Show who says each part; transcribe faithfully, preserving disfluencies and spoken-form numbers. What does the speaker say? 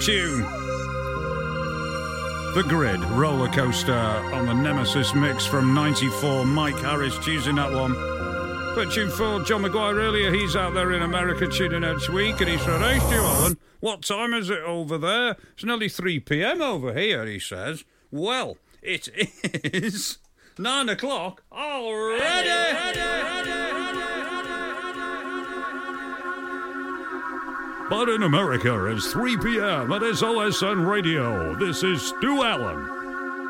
Speaker 1: Tune. The Grid roller coaster on the Nemesis mix from ninety-four. Mike Harris choosing that one. But tune for John Maguire earlier. He's out there in America tuning next week, and he said, "Hey, Stu Allen, what time is it over there? It's nearly three p.m. over here," he says. Well, it is nine o'clock already. But in America, it's three p.m. at S O S N Radio. This is Stu Allen.